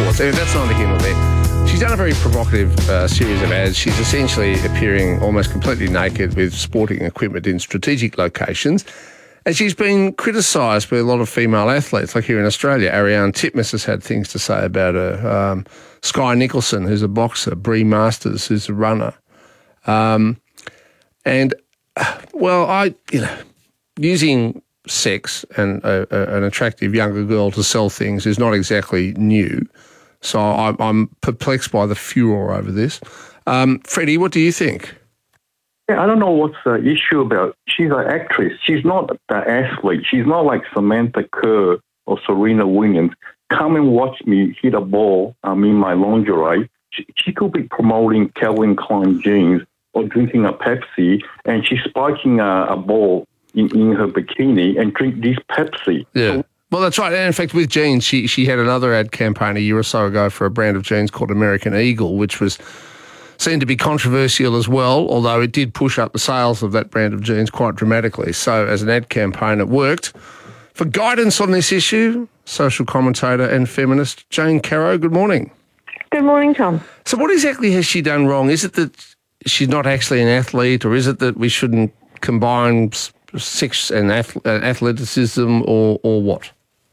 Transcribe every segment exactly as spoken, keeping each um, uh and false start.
sports. Anyway, that's neither here nor there. She's done a very provocative uh, series of ads. She's essentially appearing almost completely naked with sporting equipment in strategic locations. And she's been criticised by a lot of female athletes, like here in Australia. Ariane Titmus has had things to say about her. Um, Sky Nicholson, who's a boxer. Bree Masters, who's a runner. Um, and, well, I, you know, using sex and a, a, an attractive younger girl to sell things is not exactly new. So I, I'm perplexed by the furor over this. Um, Freddie, what do you think? Yeah, I don't know what's the issue about. She's an actress. She's not the athlete. She's not like Samantha Kerr or Serena Williams. Come and watch me hit a ball um, in my lingerie. She, she could be promoting Calvin Klein jeans or drinking a Pepsi, and she's spiking a, a ball in, in her bikini and drink this Pepsi. Yeah. So, well, that's right. And in fact, with jeans, she she had another ad campaign a year or so ago for a brand of jeans called American Eagle, which was seen to be controversial as well, although it did push up the sales of that brand of jeans quite dramatically. So as an ad campaign, it worked. For guidance on this issue, social commentator and feminist Jane Caro, good morning. Good morning, Tom. So what exactly has she done wrong? Is it that she's not actually an athlete, or is it that we shouldn't combine sex and athleticism, or, or what?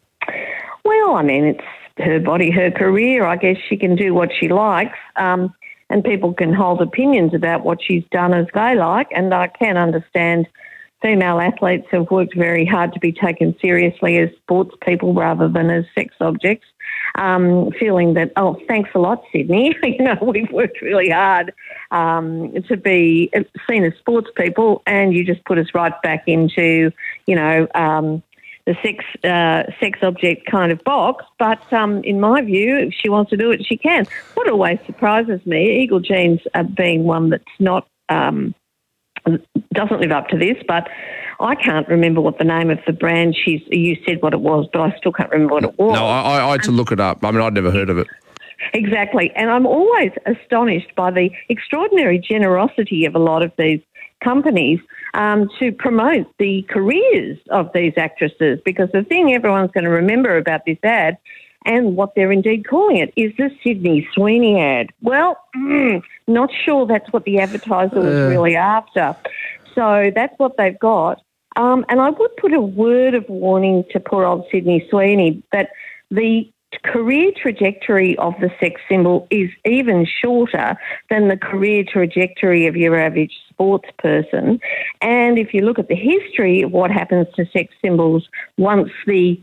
Well, I mean, it's her body, her career. I guess she can do what she likes, um, and people can hold opinions about what she's done as they like, and I can understand female athletes have worked very hard to be taken seriously as sports people rather than as sex objects, um, feeling that, oh, thanks a lot, Sydney. you know, we've worked really hard um, to be seen as sports people, and you just put us right back into, you know, um, the sex uh, sex object kind of box. But um, in my view, if she wants to do it, she can. What always surprises me, Eagle Jeans uh, being one that's not um, doesn't live up to this, but I can't remember what the name of the brand she's. You said what it was, but I still can't remember what it was. No, I, I had to look it up. I mean, I'd never heard of it. Exactly, and I'm always astonished by the extraordinary generosity of a lot of these companies um, to promote the careers of these actresses, because the thing everyone's going to remember about this ad, and what they're indeed calling it, is the Sydney Sweeney ad. Well, mm, not sure that's what the advertiser was uh. really after. So that's what they've got. Um, and I would put a word of warning to poor old Sydney Sweeney that the career trajectory of the sex symbol is even shorter than the career trajectory of your average sports person. And if you look at the history of what happens to sex symbols once the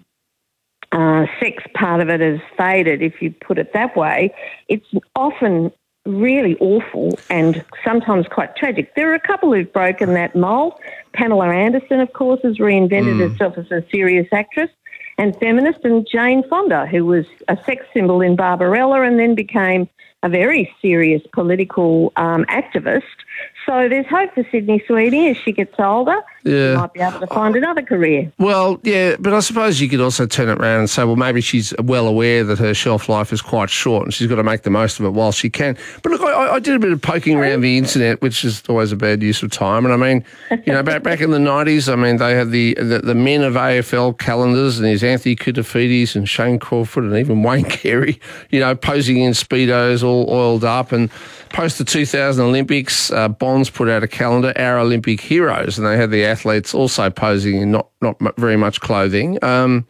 uh, sex part of it has faded, if you put it that way, it's often really awful and sometimes quite tragic. There are a couple who've broken that mould. Pamela Anderson, of course, has reinvented mm. herself as a serious actress and feminist, and Jane Fonda, who was a sex symbol in Barbarella and then became a very serious political um, activist. So there's hope for Sydney Sweeney as she gets older. Yeah. She might be able to find another career. Well, yeah, but I suppose you could also turn it around and say, well, maybe she's well aware that her shelf life is quite short and she's got to make the most of it while she can. But look, I, I did a bit of poking around the internet, which is always a bad use of time. And I mean, you know, back back in the nineties, I mean, they had the, the, the men of A F L calendars, and there's Anthony Koutafidis and Shane Crawford and even Wayne Carey, you know, posing in Speedos all oiled up. And post the two thousand Olympics, uh, Bonds put out a calendar, Our Olympic Heroes, and they had the athletes also posing in not, not very much clothing. Um,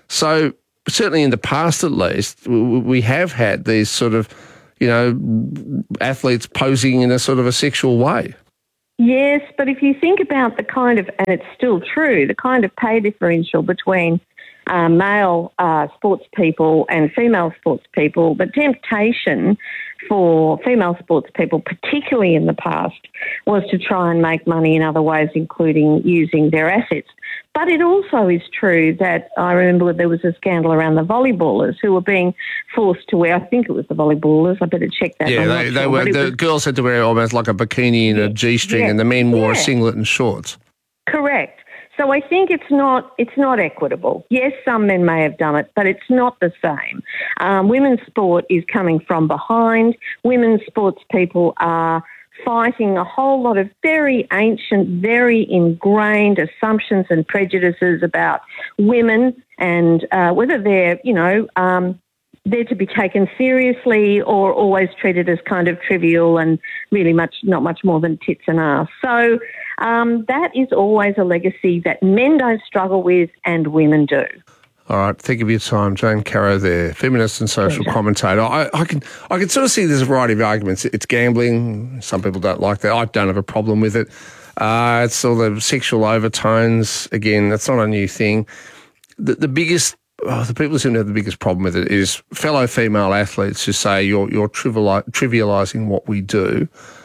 so certainly in the past, at least, we have had these sort of, you know, athletes posing in a sort of a sexual way. Yes, but if you think about the kind of, and it's still true, the kind of pay differential between uh, male uh, sports people and female sports people, the temptation for female sports people, particularly in the past, was to try and make money in other ways, including using their assets. But it also is true that I remember there was a scandal around the volleyballers who were being forced to wear, I think it was the volleyballers, I better check that. Yeah, they, they sure, were, the was, girls had to wear almost like a bikini and yeah, a G-string, yeah, and the men wore yeah. a singlet and shorts. Correct. So I think it's not it's not equitable. Yes, some men may have done it, but it's not the same. Um, women's sport is coming from behind. Women's sports people are fighting a whole lot of very ancient, very ingrained assumptions and prejudices about women and uh, whether they're, you know, um, they're to be taken seriously or always treated as kind of trivial and really much not much more than tits and ass. So um, that is always a legacy that men don't struggle with and women do. All right, think of your time. Jane Caro there, feminist and social Pleasure. commentator. I, I can I can sort of see there's a variety of arguments. It's gambling. Some people don't like that. I don't have a problem with it. Uh, it's all the sexual overtones. Again, that's not a new thing. The, the biggest, oh, the people who seem to have the biggest problem with it is fellow female athletes who say you're, you're triviali- trivialising what we do.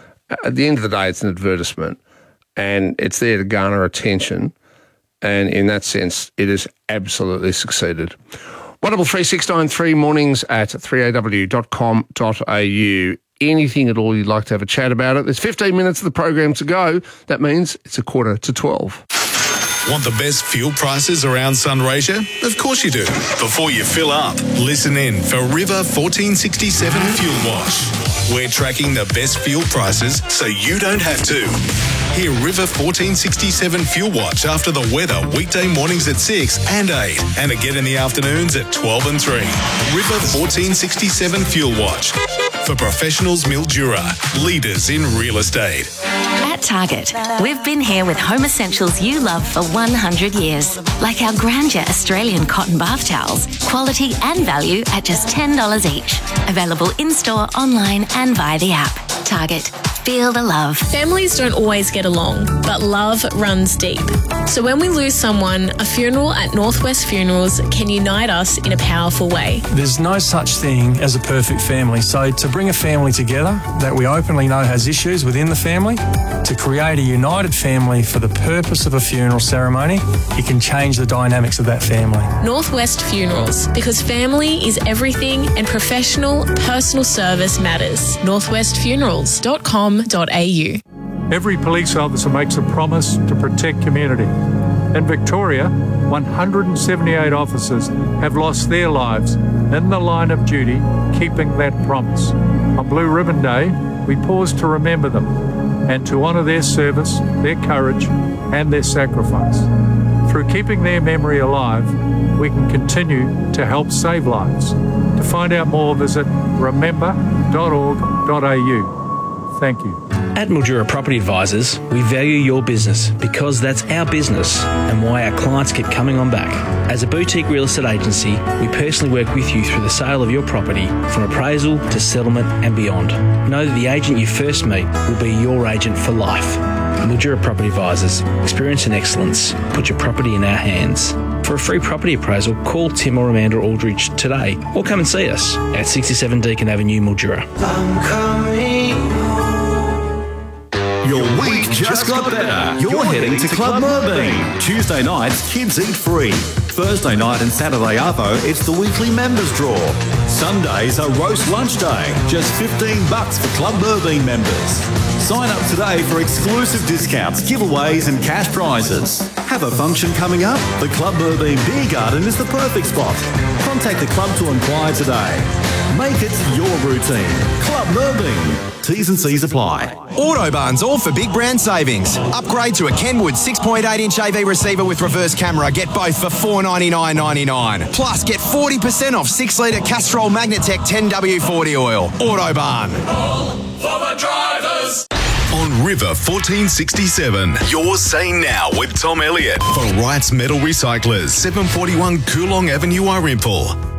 At the end of the day, it's an advertisement and it's there to garner attention. And in that sense, it has absolutely succeeded. one double three six nine three mornings at three a w dot com dot a u. Anything at all you'd like to have a chat about it. There's fifteen minutes of the program to go. That means it's a quarter to twelve. Want the best fuel prices around Sunraysia? Of course you do. Before you fill up, listen in for River fourteen sixty-seven Fuel Watch. We're tracking the best fuel prices so you don't have to. Hear River fourteen sixty-seven Fuel Watch after the weather weekday mornings at six and eight and again in the afternoons at twelve and three. River fourteen sixty-seven Fuel Watch. For professionals Mildura, leaders in real estate. At Target, we've been here with home essentials you love for one hundred years, like our Grandeur Australian cotton bath towels, quality and value at just ten dollars each. Available in-store, online and via the app. Target. Feel the love. Families don't always get along, but love runs deep. So when we lose someone, a funeral at Northwest Funerals can unite us in a powerful way. There's no such thing as a perfect family. So to bring a family together that we openly know has issues within the family, to create a united family for the purpose of a funeral ceremony, it can change the dynamics of that family. Northwest Funerals, because family is everything and professional, personal service matters. northwest funerals dot com dot a u. Every police officer makes a promise to protect community. In Victoria, one hundred seventy-eight officers have lost their lives in the line of duty, keeping that promise. On Blue Ribbon Day, we pause to remember them and to honour their service, their courage and their sacrifice. Through keeping their memory alive, we can continue to help save lives. To find out more, visit remember dot org dot a u. Thank you. At Mildura Property Advisors, we value your business because that's our business and why our clients keep coming on back. As a boutique real estate agency, we personally work with you through the sale of your property, from appraisal to settlement and beyond. Know that the agent you first meet will be your agent for life. Mildura Property Advisors, experience and excellence. Put your property in our hands. For a free property appraisal, call Tim or Amanda Aldridge today or come and see us at sixty-seven Deakin Avenue, Mildura. Your week just got better. You're heading to Club Merbein. Tuesday nights, kids eat free. Thursday night and Saturday arvo, it's the weekly members draw. Sundays are roast lunch day. Just fifteen bucks for Club Merbein members. Sign up today for exclusive discounts, giveaways and cash prizes. Have a function coming up? The Club Merbein Beer Garden is the perfect spot. Contact the club to inquire today. Make it your routine. Club Merbein. T's and C's apply. Autobarn's all for big brand savings. Upgrade to a Kenwood six point eight inch A V receiver with reverse camera. Get both for four ninety-nine ninety-nine. Plus, get forty percent off six litre Castrol Magnatec ten W forty oil. Autobarn. All for the drivers. On River fourteen sixty-seven, you're saying now with Tom Elliott for Wright's Metal Recyclers, seven forty-one Coolong Avenue, Warimple.